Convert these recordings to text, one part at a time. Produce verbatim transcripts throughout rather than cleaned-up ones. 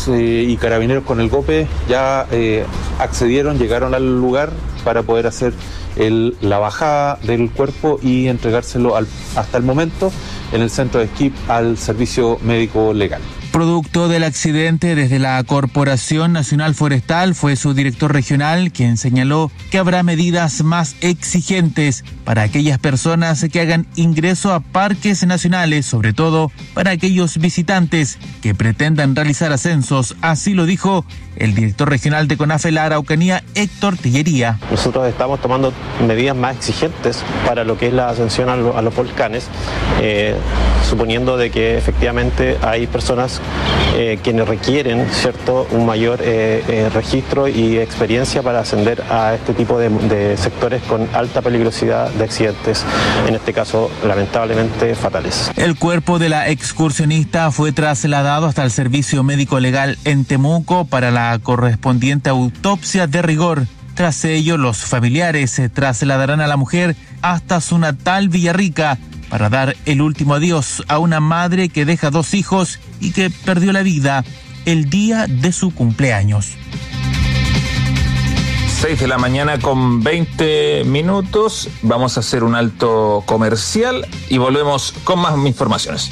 eh, y carabineros con el GOPE ya eh, accedieron, llegaron al lugar para poder hacer el, la bajada del cuerpo y entregárselo al, hasta el momento en el centro de esquí al servicio médico legal. Producto del accidente, desde la Corporación Nacional Forestal fue su director regional quien señaló que habrá medidas más exigentes para aquellas personas que hagan ingreso a parques nacionales, sobre todo para aquellos visitantes que pretendan realizar ascensos. Así lo dijo el director regional de CONAFE La Araucanía, Héctor Tillería. Nosotros estamos tomando medidas más exigentes para lo que es la ascensión a, lo, a los volcanes, eh, suponiendo de que efectivamente hay personas eh, quienes requieren, ¿cierto?, un mayor eh, eh, registro y experiencia para ascender a este tipo de, de sectores con alta peligrosidad de accidentes, en este caso lamentablemente fatales. El cuerpo de la excursionista fue trasladado hasta el servicio médico legal en Temuco para la correspondiente autopsia de rigor. Tras ello, los familiares se trasladarán a la mujer hasta su natal Villarrica para dar el último adiós a una madre que deja dos hijos y que perdió la vida el día de su cumpleaños. seis de la mañana con veinte minutos. Vamos a hacer un alto comercial y volvemos con más informaciones.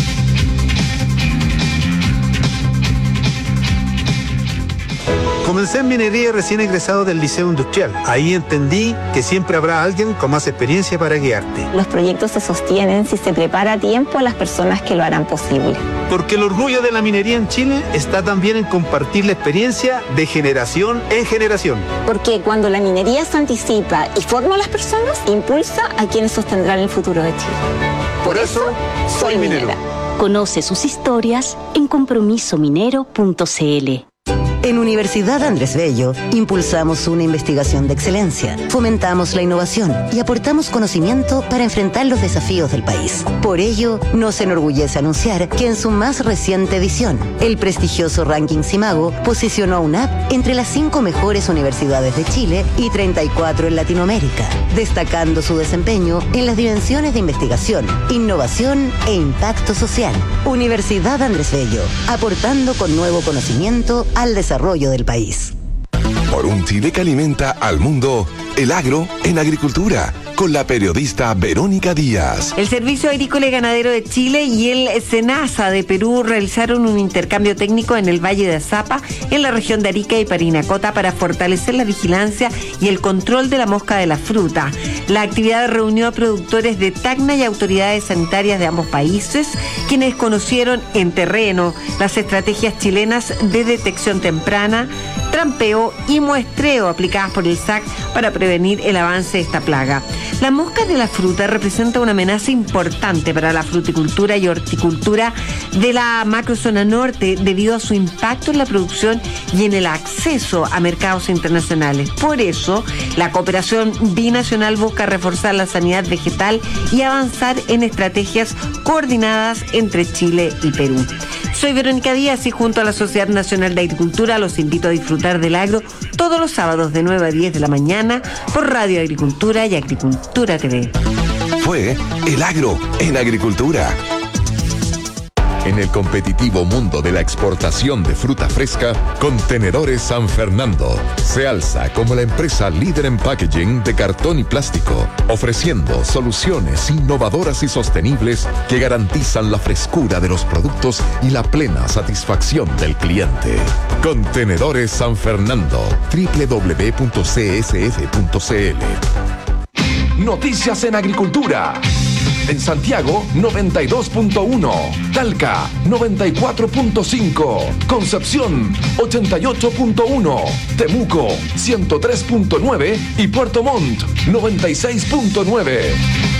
Comencé en minería recién egresado del Liceo Industrial. Ahí entendí que siempre habrá alguien con más experiencia para guiarte. Los proyectos se sostienen si se prepara a tiempo a las personas que lo harán posible. Porque el orgullo de la minería en Chile está también en compartir la experiencia de generación en generación. Porque cuando la minería se anticipa y forma a las personas, impulsa a quienes sostendrán el futuro de Chile. Por eso, soy minero. Conoce sus historias en compromiso minero punto c l. En Universidad Andrés Bello, impulsamos una investigación de excelencia, fomentamos la innovación y aportamos conocimiento para enfrentar los desafíos del país. Por ello, nos enorgullece anunciar que en su más reciente edición, el prestigioso ranking Simago posicionó a UNAP entre las cinco mejores universidades de Chile y treinta y cuatro en Latinoamérica, destacando su desempeño en las dimensiones de investigación, innovación e impacto social. Universidad Andrés Bello, aportando con nuevo conocimiento al desarrollo desarrollo del país. Por un Chile que alimenta al mundo, el agro en agricultura, con la periodista Verónica Díaz. El Servicio Agrícola y Ganadero de Chile y el SENASA de Perú realizaron un intercambio técnico en el Valle de Azapa, en la región de Arica y Parinacota, para fortalecer la vigilancia y el control de la mosca de la fruta. La actividad reunió a productores de Tacna y autoridades sanitarias de ambos países, quienes conocieron en terreno las estrategias chilenas de detección temprana, trampeo y muestreo aplicadas por el S A C para prevenir el avance de esta plaga. La mosca de la fruta representa una amenaza importante para la fruticultura y horticultura de la macrozona norte debido a su impacto en la producción y en el acceso a mercados internacionales. Por eso, la cooperación binacional busca reforzar la sanidad vegetal y avanzar en estrategias coordinadas entre Chile y Perú. Soy Verónica Díaz y junto a la Sociedad Nacional de Agricultura los invito a disfrutar del agro todos los sábados de nueve a diez de la mañana por Radio Agricultura y Agricultura T V. Fue El Agro en Agricultura. En el competitivo mundo de la exportación de fruta fresca, Contenedores San Fernando se alza como la empresa líder en packaging de cartón y plástico, ofreciendo soluciones innovadoras y sostenibles que garantizan la frescura de los productos y la plena satisfacción del cliente. Contenedores San Fernando, doble u doble u doble u punto c s f punto c l. Noticias en Agricultura. En Santiago, noventa y dos punto uno. Talca, noventa y cuatro punto cinco. Concepción, ochenta y ocho punto uno. Temuco, ciento tres punto nueve. Y Puerto Montt, noventa y seis punto nueve.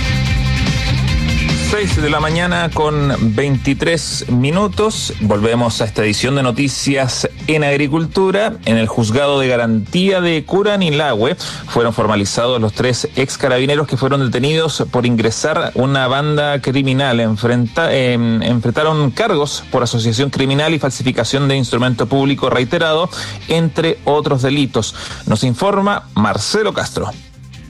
seis de la mañana con veintitrés minutos. Volvemos a esta edición de Noticias en Agricultura. En el juzgado de garantía de Curanilahue fueron formalizados los tres ex carabineros que fueron detenidos por ingresar una banda criminal. Enfrenta, eh, enfrentaron cargos por asociación criminal y falsificación de instrumento público reiterado, entre otros delitos. Nos informa Marcelo Castro.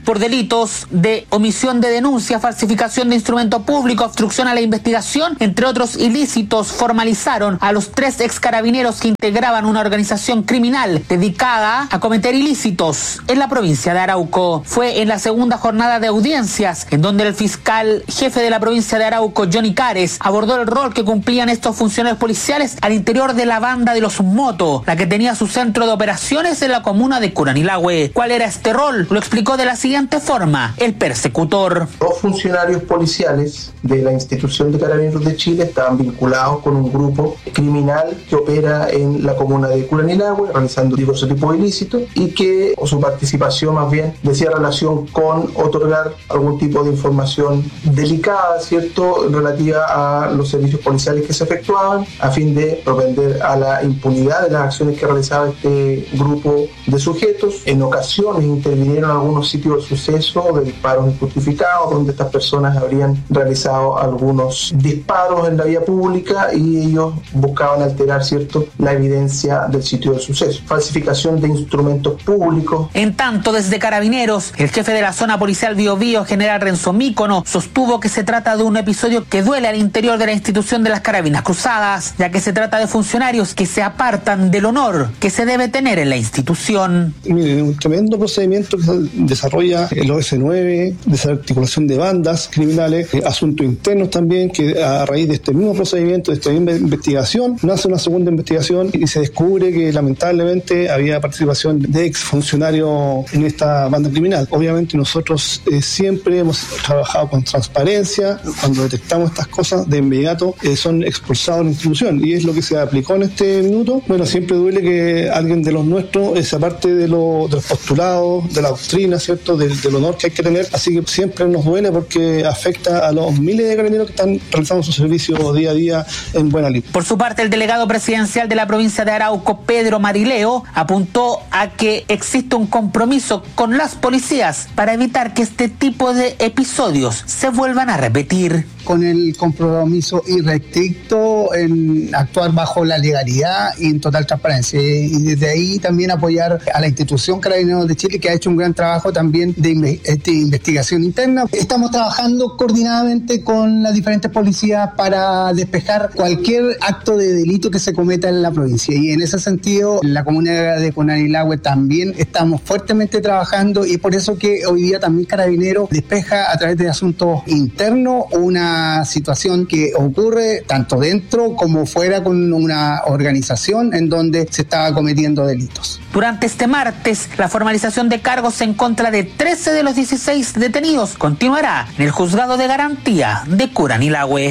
por delitos de omisión de denuncia, falsificación de instrumento público, obstrucción a la investigación, entre otros ilícitos. Formalizaron a los tres ex carabineros que integraban una organización criminal dedicada a cometer ilícitos en la provincia de Arauco. Fue en la segunda jornada de audiencias en donde el fiscal jefe de la provincia de Arauco, Johnny Cares, abordó el rol que cumplían estos funcionarios policiales al interior de la banda de los Moto, la que tenía su centro de operaciones en la comuna de Curanilahue. ¿Cuál era este rol? Lo explicó de la siguiente forma el persecutor. Dos funcionarios policiales de la institución de Carabineros de Chile estaban vinculados con un grupo criminal que opera en la comuna de Curanilahue, realizando diversos tipos de ilícitos, y que o su participación más bien decía relación con otorgar algún tipo de información delicada, ¿cierto?, relativa a los servicios policiales que se efectuaban a fin de propender a la impunidad de las acciones que realizaba este grupo de sujetos. En ocasiones intervinieron algunos sitios de suceso de disparos injustificados, donde estas personas habrían realizado algunos disparos en la vía pública y ellos buscaban alterar, ¿cierto?, la evidencia del sitio del suceso. Falsificación de instrumentos públicos. En tanto, desde Carabineros, el jefe de la zona policial Biobío, general Renzo Mícono, sostuvo que se trata de un episodio que duele al interior de la institución de las Carabinas Cruzadas, ya que se trata de funcionarios que se apartan del honor que se debe tener en la institución. Miren, un tremendo procedimiento que se desarrolla el O S nueve, desarticulación de bandas criminales, eh, asuntos internos también, que a raíz de este mismo procedimiento, de esta misma investigación, nace una segunda investigación y se descubre que lamentablemente había participación de exfuncionarios en esta banda criminal. Obviamente nosotros eh, siempre hemos trabajado con transparencia. Cuando detectamos estas cosas, de inmediato eh, son expulsados de la institución, y es lo que se aplicó en este minuto. Bueno, siempre duele que alguien de los nuestros, esa parte de, lo, de los postulados, de la doctrina, ¿cierto?, del, del honor que hay que tener, así que siempre nos duele porque afecta a los miles de carabineros que están realizando su servicio día a día en buena línea. Por su parte, el delegado presidencial de la provincia de Arauco, Pedro Marileo, apuntó a que existe un compromiso con las policías para evitar que este tipo de episodios se vuelvan a repetir. Con el compromiso irrestricto en actuar bajo la legalidad y en total transparencia. Y desde ahí también apoyar a la institución Carabineros de Chile, que ha hecho un gran trabajo también de, inve- de investigación interna. Estamos trabajando coordinadamente con las diferentes policías para despejar cualquier acto de delito que se cometa en la provincia. Y en ese sentido, en la comunidad de Curanilahue también estamos fuertemente trabajando, y por eso que hoy día también Carabineros despeja a través de asuntos internos una situación que ocurre tanto dentro como fuera con una organización en donde se estaba cometiendo delitos. Durante este martes, la formalización de cargos en contra de trece de los dieciséis detenidos continuará en el juzgado de garantía de Curanilahue.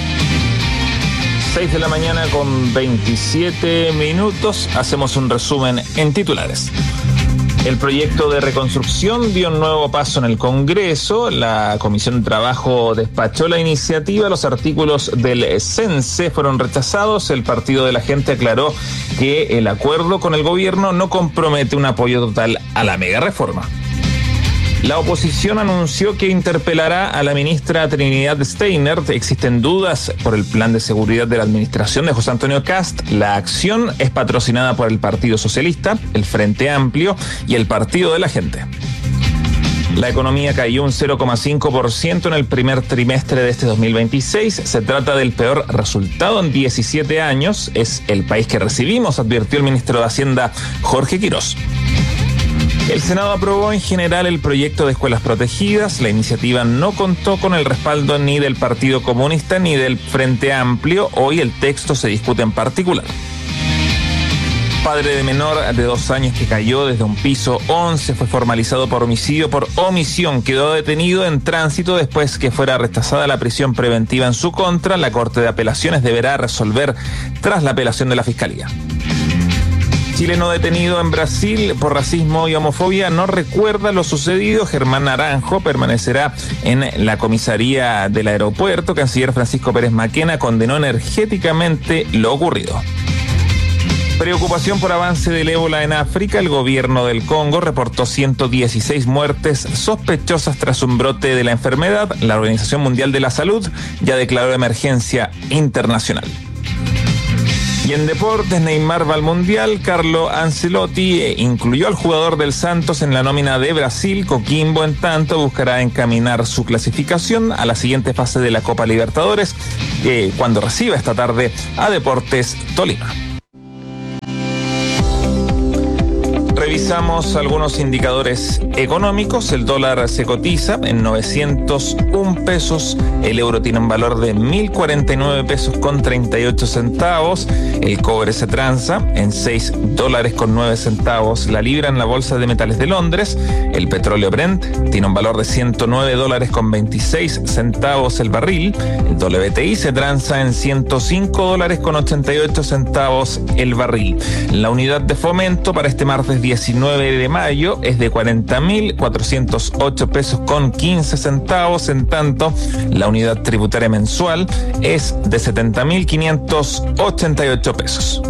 seis de la mañana con veintisiete minutos. Hacemos un resumen en titulares. El proyecto de reconstrucción dio un nuevo paso en el Congreso. La Comisión de Trabajo despachó la iniciativa. Los artículos del CENSE fueron rechazados. El Partido de la Gente aclaró que el acuerdo con el gobierno no compromete un apoyo total a la mega reforma. La oposición anunció que interpelará a la ministra Trinidad Steiner. Existen dudas por el plan de seguridad de la administración de José Antonio Kast. La acción es patrocinada por el Partido Socialista, el Frente Amplio y el Partido de la Gente. La economía cayó un cero coma cinco por ciento en el primer trimestre de este dos mil veintiséis. Se trata del peor resultado en diecisiete años. Es el país que recibimos, advirtió el ministro de Hacienda, Jorge Quirós. El Senado aprobó en general el proyecto de escuelas protegidas. La iniciativa no contó con el respaldo ni del Partido Comunista ni del Frente Amplio. Hoy el texto se discute en particular. Padre de menor de dos años que cayó desde un piso once fue formalizado por homicidio por omisión. Quedó detenido en tránsito después que fuera rechazada la prisión preventiva en su contra. La Corte de Apelaciones deberá resolver tras la apelación de la Fiscalía. Chileno detenido en Brasil por racismo y homofobia no recuerda lo sucedido. Germán Naranjo permanecerá en la comisaría del aeropuerto. Canciller Francisco Pérez Maquena condenó energéticamente lo ocurrido. Preocupación por avance del ébola en África. El gobierno del Congo reportó ciento dieciséis muertes sospechosas tras un brote de la enfermedad. La Organización Mundial de la Salud ya declaró emergencia internacional. Y en deportes, Neymar va al Mundial. Carlo Ancelotti eh, incluyó al jugador del Santos en la nómina de Brasil. Coquimbo, en tanto, buscará encaminar su clasificación a la siguiente fase de la Copa Libertadores, eh, cuando reciba esta tarde a Deportes Tolima. Revisamos algunos indicadores económicos. El dólar se cotiza en novecientos un pesos. El euro tiene un valor de mil cuarenta y nueve pesos con treinta y ocho centavos. El cobre se transa en seis dólares con nueve centavos la libra en la Bolsa de Metales de Londres. El petróleo Brent tiene un valor de ciento nueve dólares con veintiséis centavos el barril. El W T I se transa en ciento cinco dólares con ochenta y ocho centavos el barril. La unidad de fomento para este martes diecinueve de mayo es de cuarenta mil cuatrocientos ocho pesos con quince centavos. En tanto, la unidad tributaria mensual es de setenta mil quinientos ochenta y ocho pesos.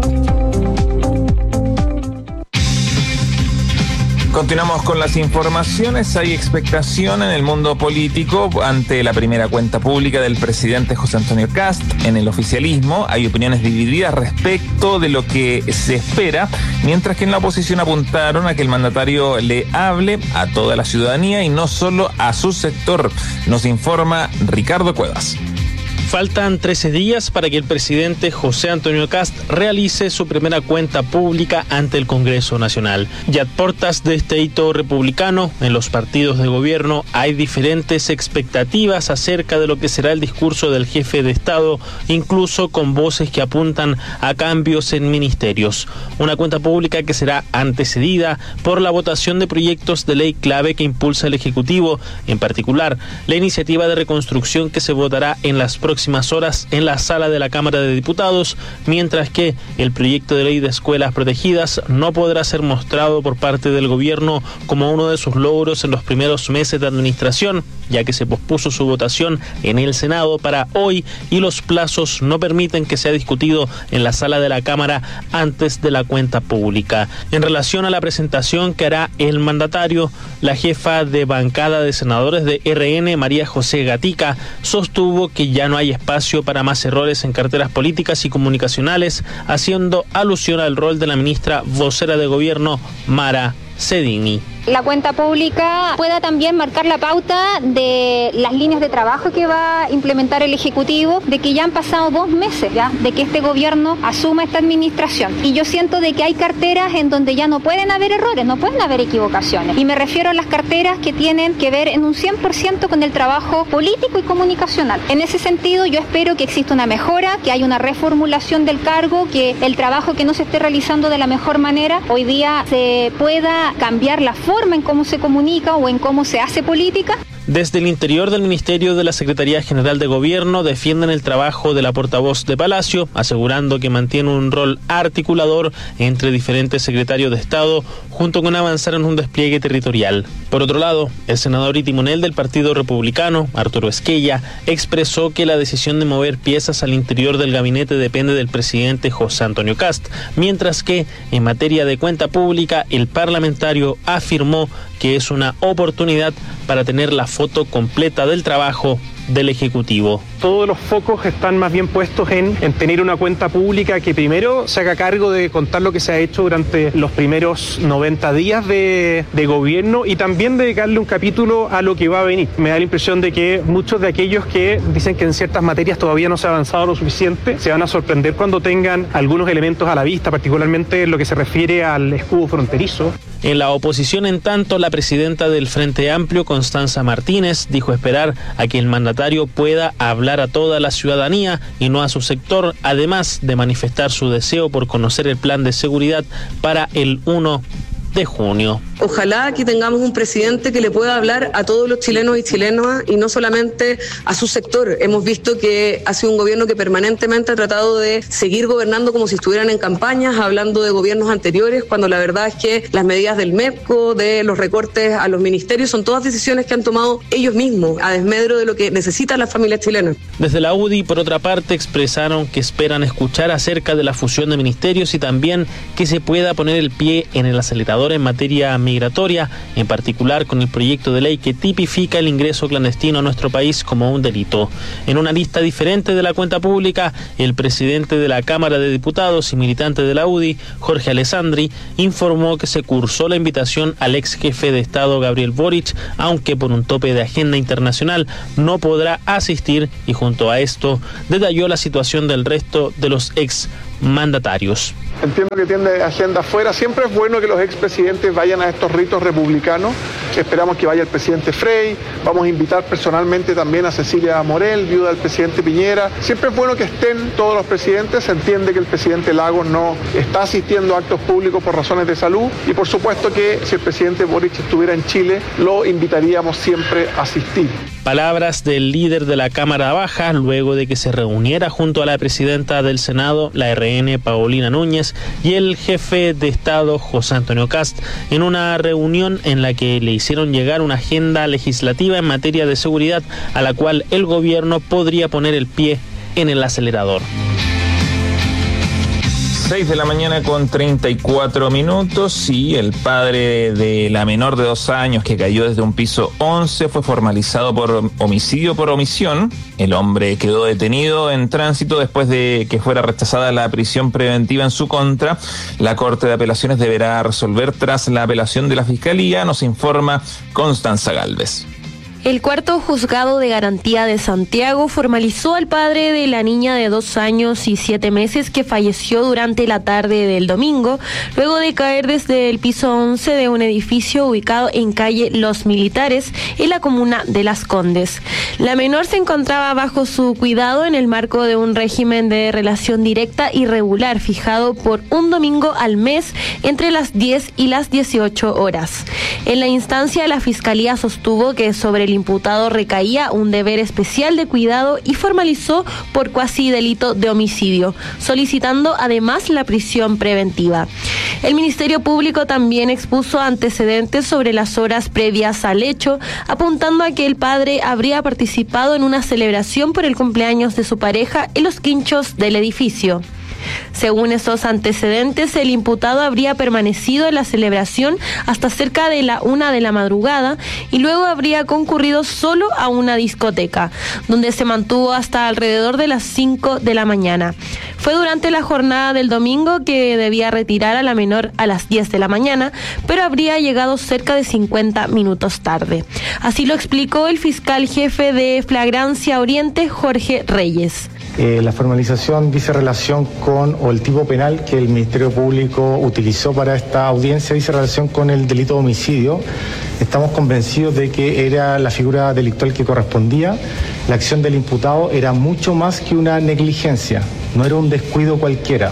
Continuamos con las informaciones. Hay expectación en el mundo político ante la primera cuenta pública del presidente José Antonio Kast. En el oficialismo hay opiniones divididas respecto de lo que se espera, mientras que en la oposición apuntaron a que el mandatario le hable a toda la ciudadanía y no solo a su sector. Nos informa Ricardo Cuevas. Faltan trece días para que el presidente José Antonio Kast realice su primera cuenta pública ante el Congreso Nacional. Y a portas de este hito republicano, en los partidos de gobierno hay diferentes expectativas acerca de lo que será el discurso del jefe de Estado, incluso con voces que apuntan a cambios en ministerios. Una cuenta pública que será antecedida por la votación de proyectos de ley clave que impulsa el Ejecutivo, en particular la iniciativa de reconstrucción que se votará en las próximas horas en la sala de la Cámara de Diputados, mientras que el proyecto de ley de escuelas protegidas no podrá ser mostrado por parte del gobierno como uno de sus logros en los primeros meses de administración, ya que se pospuso su votación en el Senado para hoy y los plazos no permiten que sea discutido en la sala de la Cámara antes de la cuenta pública. En relación a la presentación que hará el mandatario, la jefa de bancada de senadores de R N, María José Gatica, sostuvo que ya no hay espacio para más errores en carteras políticas y comunicacionales, haciendo alusión al rol de la ministra vocera de gobierno, Mara Cedini. La cuenta pública pueda también marcar la pauta de las líneas de trabajo que va a implementar el Ejecutivo, de que ya han pasado dos meses ya de que este gobierno asuma esta administración. Y yo siento de que hay carteras en donde ya no pueden haber errores, no pueden haber equivocaciones. Y me refiero a las carteras que tienen que ver en un cien por ciento con el trabajo político y comunicacional. En ese sentido, yo espero que exista una mejora, que haya una reformulación del cargo, que el trabajo que no se esté realizando de la mejor manera, hoy día se pueda cambiar la forma en cómo se comunica o en cómo se hace política. Desde el interior del Ministerio de la Secretaría General de Gobierno defienden el trabajo de la portavoz de Palacio, asegurando que mantiene un rol articulador entre diferentes secretarios de Estado, junto con avanzar en un despliegue territorial. Por otro lado, el senador y timonel del Partido Republicano, Arturo Esquella, expresó que la decisión de mover piezas al interior del gabinete depende del presidente José Antonio Kast, mientras que, en materia de cuenta pública, el parlamentario afirmó que es una oportunidad para tener la foto completa del trabajo del Ejecutivo. Todos los focos están más bien puestos en, en tener una cuenta pública que primero se haga cargo de contar lo que se ha hecho durante los primeros noventa días de, de gobierno y también dedicarle un capítulo a lo que va a venir. Me da la impresión de que muchos de aquellos que dicen que en ciertas materias todavía no se ha avanzado lo suficiente se van a sorprender cuando tengan algunos elementos a la vista, particularmente en lo que se refiere al escudo fronterizo. En la oposición, en tanto, la presidenta del Frente Amplio, Constanza Martínez, dijo esperar a que el mandatario pueda hablar a toda la ciudadanía y no a su sector, además de manifestar su deseo por conocer el plan de seguridad para el uno de junio. Ojalá que tengamos un presidente que le pueda hablar a todos los chilenos y chilenas y no solamente a su sector. Hemos visto que ha sido un gobierno que permanentemente ha tratado de seguir gobernando como si estuvieran en campañas, hablando de gobiernos anteriores, cuando la verdad es que las medidas del MEPCO, de los recortes a los ministerios, son todas decisiones que han tomado ellos mismos, a desmedro de lo que necesitan las familias chilenas. Desde la U D I, por otra parte, expresaron que esperan escuchar acerca de la fusión de ministerios y también que se pueda poner el pie en el acelerador legislador en materia migratoria, en particular con el proyecto de ley que tipifica el ingreso clandestino a nuestro país como un delito. En una lista diferente de la cuenta pública, el presidente de la Cámara de Diputados y militante de la U D I, Jorge Alessandri, informó que se cursó la invitación al ex jefe de Estado Gabriel Boric, aunque por un tope de agenda internacional no podrá asistir, y junto a esto detalló la situación del resto de los ex mandatarios. Entiendo que tiene agenda afuera. Siempre es bueno que los expresidentes vayan a estos ritos republicanos. Esperamos que vaya el presidente Frey. Vamos a invitar personalmente también a Cecilia Morel, viuda del presidente Piñera. Siempre es bueno que estén todos los presidentes. Se entiende que el presidente Lagos no está asistiendo a actos públicos por razones de salud. Y por supuesto que si el presidente Boric estuviera en Chile, lo invitaríamos siempre a asistir. Palabras del líder de la Cámara Baja luego de que se reuniera junto a la presidenta del Senado, la R N, Paulina Núñez, y el jefe de Estado, José Antonio Kast, en una reunión en la que le hicieron llegar una agenda legislativa en materia de seguridad a la cual el gobierno podría poner el pie en el acelerador. seis de la mañana con treinta y cuatro minutos y el padre de la menor de dos años que cayó desde un piso once fue formalizado por homicidio por omisión. El hombre quedó detenido en tránsito después de que fuera rechazada la prisión preventiva en su contra. La Corte de Apelaciones deberá resolver tras la apelación de la Fiscalía, nos informa Constanza Gálvez. El cuarto juzgado de garantía de Santiago formalizó al padre de la niña de dos años y siete meses que falleció durante la tarde del domingo, luego de caer desde el piso once de un edificio ubicado en calle Los Militares, en la comuna de Las Condes. La menor se encontraba bajo su cuidado en el marco de un régimen de relación directa y regular fijado por un domingo al mes entre las diez y las dieciocho horas. En la instancia, la Fiscalía sostuvo que sobre el imputado recaía un deber especial de cuidado y formalizó por cuasi delito de homicidio, solicitando además la prisión preventiva. El Ministerio Público también expuso antecedentes sobre las horas previas al hecho, apuntando a que el padre habría participado en una celebración por el cumpleaños de su pareja en los quinchos del edificio. Según esos antecedentes, el imputado habría permanecido en la celebración hasta cerca de la una de la madrugada y luego habría concurrido solo a una discoteca, donde se mantuvo hasta alrededor de las cinco de la mañana. Fue durante la jornada del domingo que debía retirar a la menor a las diez de la mañana, pero habría llegado cerca de cincuenta minutos tarde. Así lo explicó el fiscal jefe de Flagrancia Oriente, Jorge Reyes. Eh, la formalización dice relación con, o el tipo penal que el Ministerio Público utilizó para esta audiencia, dice relación con el delito de homicidio. Estamos convencidos de que era la figura delictual que correspondía. La acción del imputado era mucho más que una negligencia, no era un descuido cualquiera.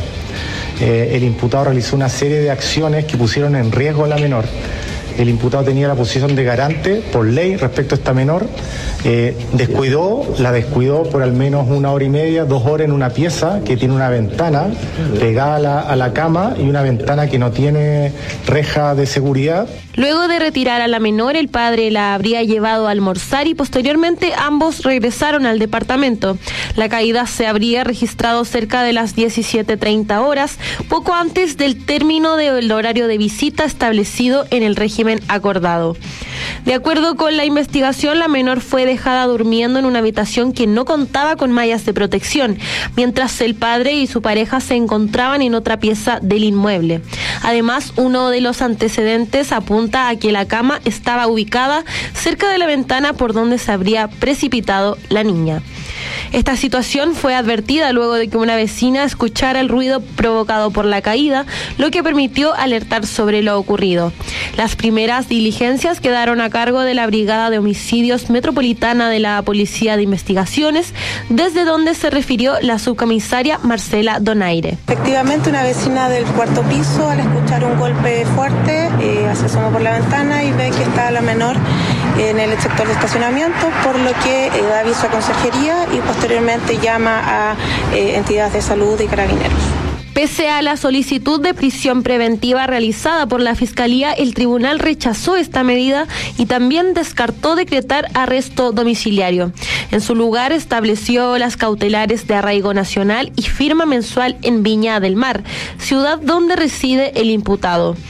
Eh, el imputado realizó una serie de acciones que pusieron en riesgo a la menor. El imputado tenía la posición de garante por ley respecto a esta menor, eh, descuidó, la descuidó por al menos una hora y media, dos horas en una pieza que tiene una ventana pegada a la, a la cama y una ventana que no tiene reja de seguridad. Luego de retirar a la menor, el padre la habría llevado a almorzar y posteriormente ambos regresaron al departamento. La caída se habría registrado cerca de las diecisiete treinta horas, poco antes del término del horario de visita establecido en el régimen acordado. De acuerdo con la investigación, la menor fue dejada durmiendo en una habitación que no contaba con mallas de protección, mientras el padre y su pareja se encontraban en otra pieza del inmueble. Además, uno de los antecedentes apunta a que la cama estaba ubicada cerca de la ventana por donde se habría precipitado la niña. Esta situación fue advertida luego de que una vecina escuchara el ruido provocado por la caída, lo que permitió alertar sobre lo ocurrido. Las primeras diligencias quedaron a cargo de la Brigada de Homicidios Metropolitana de la Policía de Investigaciones, desde donde se refirió la subcomisaria Marcela Donaire. Efectivamente, una vecina del cuarto piso, al escuchar un golpe fuerte, eh, se asomó por la ventana y ve que está la menor en el sector de estacionamiento, por lo que eh, da aviso a conserjería y posteriormente llama a eh, entidades de salud y carabineros. Pese a la solicitud de prisión preventiva realizada por la Fiscalía, el tribunal rechazó esta medida y también descartó decretar arresto domiciliario. En su lugar, estableció las cautelares de arraigo nacional y firma mensual en Viña del Mar, ciudad donde reside el imputado.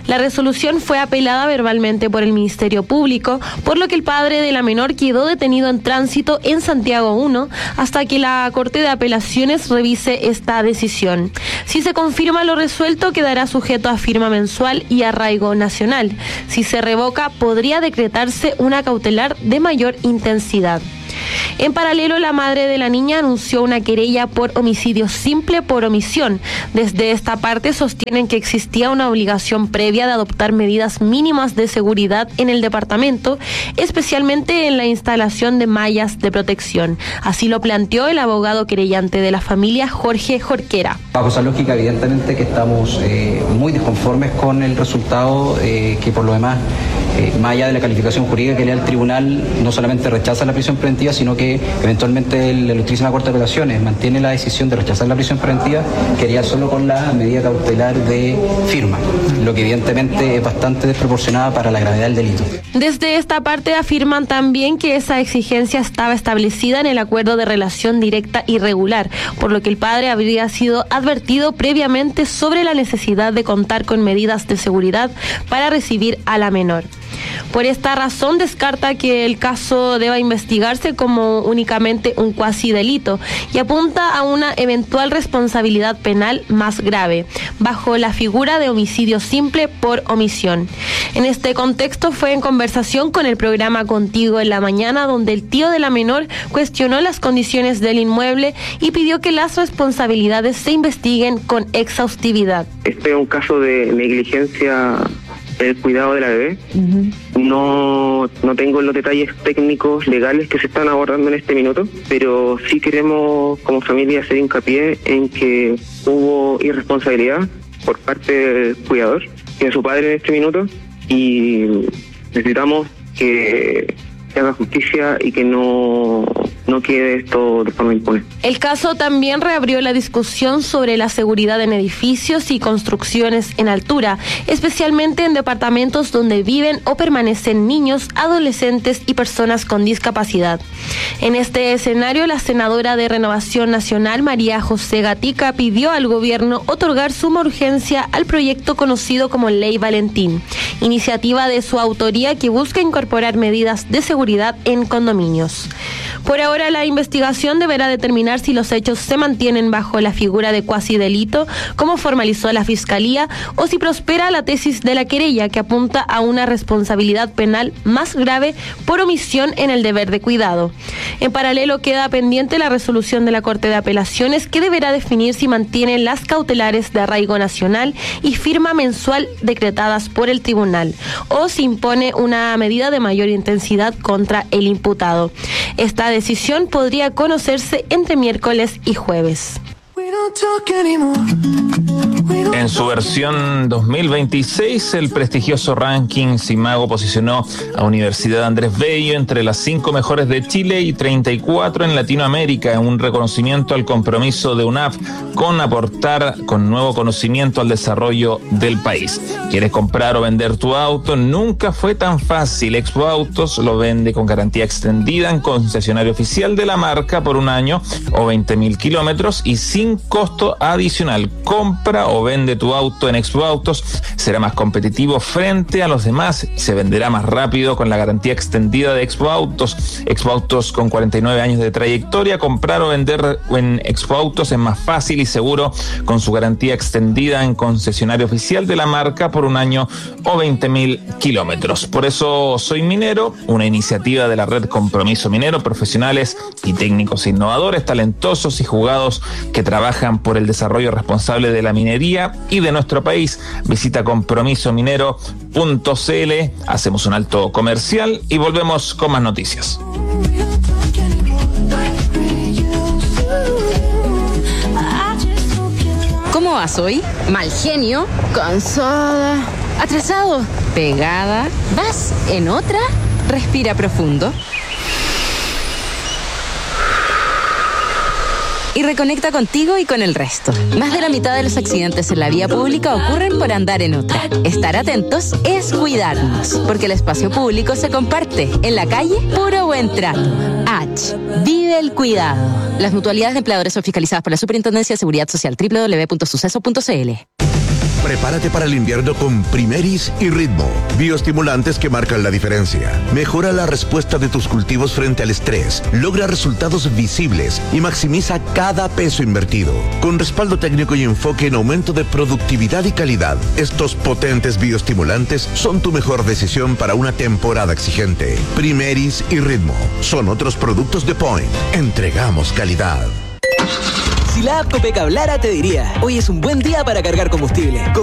La resolución fue apelada verbalmente por el Ministerio Público, por lo que el padre de la menor quedó detenido en tránsito en Santiago uno hasta que la Corte de Apelaciones revise esta decisión. Si se confirma lo resuelto, quedará sujeto a firma mensual y arraigo nacional. Si se revoca, podría decretarse una cautelar de mayor intensidad. En paralelo, la madre de la niña anunció una querella por homicidio simple por omisión. Desde esta parte sostienen que existía una obligación previa de adoptar medidas mínimas de seguridad en el departamento, especialmente en la instalación de mallas de protección. Así lo planteó el abogado querellante de la familia, Jorge Jorquera. Bajo esa lógica, evidentemente que estamos eh, muy disconformes con el resultado, eh, que por lo demás, eh, más allá de la calificación jurídica que le da el tribunal, no solamente rechaza la prisión preventiva, sino que eventualmente el, la Ilustrísima Corte de Apelaciones mantiene la decisión de rechazar la prisión preventiva, quería solo con la medida cautelar de firma, lo que evidentemente es bastante desproporcionada para la gravedad del delito. Desde esta parte afirman también que esa exigencia estaba establecida en el acuerdo de relación directa y regular, por lo que el padre habría sido advertido previamente sobre la necesidad de contar con medidas de seguridad para recibir a la menor. Por esta razón descarta que el caso deba investigarse como únicamente un cuasi delito y apunta a una eventual responsabilidad penal más grave, bajo la figura de homicidio simple por omisión. En este contexto fue en conversación con el programa Contigo en la Mañana, donde el tío de la menor cuestionó las condiciones del inmueble y pidió que las responsabilidades se investiguen con exhaustividad. Este es un caso de negligencia el cuidado de la bebé. Uh-huh. No, no tengo los detalles técnicos, legales que se están abordando en este minuto, pero sí queremos como familia hacer hincapié en que hubo irresponsabilidad por parte del cuidador y de su padre en este minuto, y necesitamos que se haga justicia y que no, no quede esto de forma impune. El caso también reabrió la discusión sobre la seguridad en edificios y construcciones en altura, especialmente en departamentos donde viven o permanecen niños, adolescentes y personas con discapacidad. En este escenario, la senadora de Renovación Nacional, María José Gatica, pidió al gobierno otorgar suma urgencia al proyecto conocido como Ley Valentín, iniciativa de su autoría que busca incorporar medidas de seguridad en condominios. Por ahora, la investigación deberá determinar si los hechos se mantienen bajo la figura de cuasi delito, como formalizó la Fiscalía, o si prospera la tesis de la querella, que apunta a una responsabilidad penal más grave por omisión en el deber de cuidado. En paralelo, queda pendiente la resolución de la Corte de Apelaciones, que deberá definir si mantiene las cautelares de arraigo nacional y firma mensual decretadas por el tribunal, o si impone una medida de mayor intensidad contra el imputado. Esta decisión podría conocerse entre miércoles y jueves. En su versión dos mil veintiséis, el prestigioso ranking Simago posicionó a Universidad Andrés Bello entre las cinco mejores de Chile y treinta y cuatro en Latinoamérica, en un reconocimiento al compromiso de U N A F con aportar con nuevo conocimiento al desarrollo del país. ¿Quieres comprar o vender tu auto? Nunca fue tan fácil. Expo Autos lo vende con garantía extendida en concesionario oficial de la marca por un año o veinte mil kilómetros y sin costo adicional. Compra o vende tu auto en Expo Autos, será más competitivo frente a los demás, se venderá más rápido con la garantía extendida de Expo Autos. Expo Autos, con cuarenta y nueve años de trayectoria, comprar o vender en Expo Autos es más fácil y seguro con su garantía extendida en concesionario oficial de la marca por un año o veinte mil kilómetros. Por eso Soy Minero, una iniciativa de la red Compromiso Minero, profesionales y técnicos innovadores, talentosos y jugados que trabajan por el desarrollo responsable de la minería y de nuestro país. Visita compromiso minero punto c l. Hacemos un alto comercial y volvemos con más noticias. ¿Cómo vas hoy? Mal genio, cansada, atrasado, pegada. ¿Vas en otra? Respira profundo. Y reconecta contigo y con el resto. Más de la mitad de los accidentes en la vía pública ocurren por andar en otra. Estar atentos es cuidarnos, porque el espacio público se comparte. En la calle, puro buen trato. H. Vive el cuidado. Las mutualidades de empleadores son fiscalizadas por la Superintendencia de Seguridad Social. doble u doble u doble u punto suceso punto c l. Prepárate para el invierno con Primeris y Ritmo, bioestimulantes que marcan la diferencia. Mejora la respuesta de tus cultivos frente al estrés, logra resultados visibles y maximiza cada peso invertido. Con respaldo técnico y enfoque en aumento de productividad y calidad, estos potentes bioestimulantes son tu mejor decisión para una temporada exigente. Primeris y Ritmo son otros productos de Point. Entregamos calidad. Si la app Copec hablara, te diría, hoy es un buen día para cargar combustible.